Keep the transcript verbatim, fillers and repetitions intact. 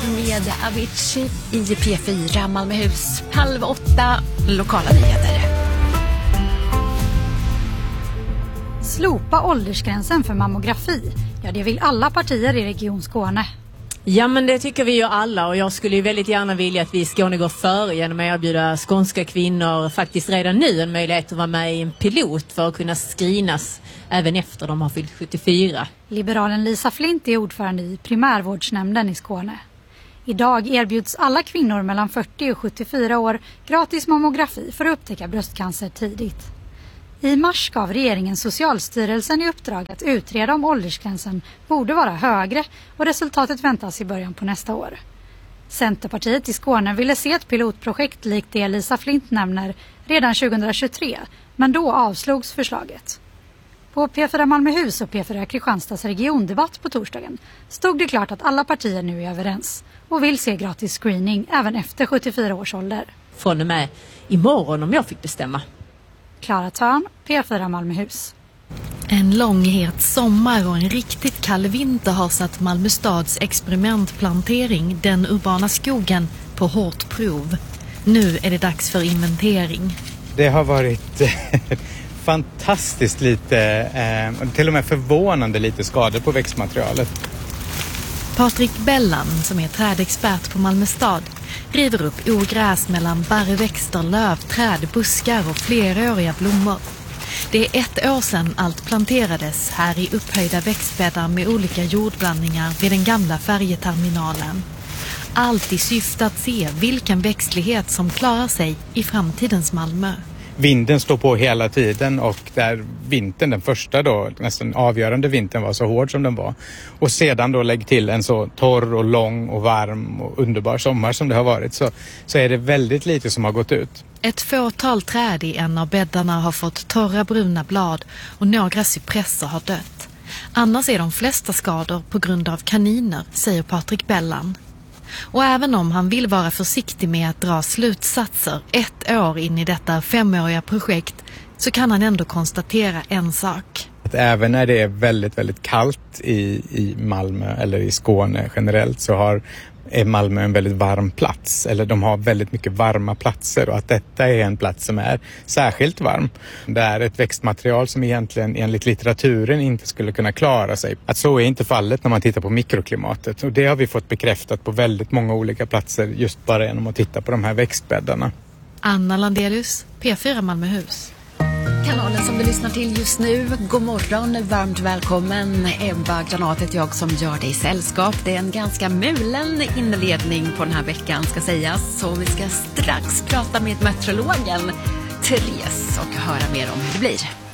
med Avicii i P fyra Malmöhus. Halv åtta, lokala nyheter. Slopa åldersgränsen för mammografi. Ja, det vill alla partier i Region Skåne. Ja, men det tycker vi ju alla, och jag skulle ju väldigt gärna vilja att vi i Skåne går före genom att erbjuda skånska kvinnor faktiskt redan nu en möjlighet att vara med i en pilot för att kunna screenas även efter de har fyllt sjuttiofyra. Liberalen Lisa Flint är ordförande i primärvårdsnämnden i Skåne. Idag erbjuds alla kvinnor mellan fyrtio och sjuttiofyra år gratis mammografi för att upptäcka bröstcancer tidigt. I mars gav regeringen Socialstyrelsen i uppdrag att utreda om åldersgränsen borde vara högre, och resultatet väntas i början på nästa år. Centerpartiet i Skåne ville se ett pilotprojekt likt det Lisa Flint nämner redan tjugohundratjugotre, men då avslogs förslaget. På P fyra Malmöhus och P fyra Kristianstads regiondebatt på torsdagen stod det klart att alla partier nu är överens och vill se gratis screening även efter sjuttiofyra års ålder. Från och med imorgon om jag fick bestämma. Klara Törn, P fyra Malmöhus. En långhet sommar och en riktigt kall vinter har satt Malmö stads experimentplantering, den urbana skogen, på hårt prov. Nu är det dags för inventering. Det har varit fantastiskt lite, eh, till och med förvånande lite skador på växtmaterialet. Patrik Bellan, som är trädexpert på Malmö stad, river upp ogräs mellan barrväxter, lövträd, buskar och fleråriga blommor. Det är ett år sedan allt planterades här i upphöjda växtbäddar med olika jordblandningar vid den gamla färjeterminalen. Allt i syfte att se vilken växtlighet som klarar sig i framtidens Malmö. Vinden står på hela tiden, och där vintern, den första då, nästan avgörande vintern, var så hård som den var. Och sedan då lägg till en så torr och lång och varm och underbar sommar som det har varit, så, så är det väldigt lite som har gått ut. Ett fåtal träd i en av bäddarna har fått torra bruna blad och några cypresser har dött. Annars är de flesta skador på grund av kaniner, säger Patrik Bellan. Och även om han vill vara försiktig med att dra slutsatser ett år in i detta femåriga projekt, så kan han ändå konstatera en sak. Att även när det är väldigt, väldigt kallt i, i Malmö eller i Skåne generellt, så har, är Malmö en väldigt varm plats. Eller de har väldigt mycket varma platser, och att detta är en plats som är särskilt varm. Det är ett växtmaterial som egentligen enligt litteraturen inte skulle kunna klara sig. Att så är inte fallet när man tittar på mikroklimatet. Och det har vi fått bekräftat på väldigt många olika platser just bara genom att titta på de här växtbäddarna. Anna Landelius, P fyra Malmöhus. Kanalen som du lyssnar till just nu. God morgon, varmt välkommen. Ebba Granatet, jag som gör dig sällskap. Det är en ganska mulen inledning på den här veckan, ska sägas. Så vi ska strax prata med meteorologen Therese och höra mer om hur det blir.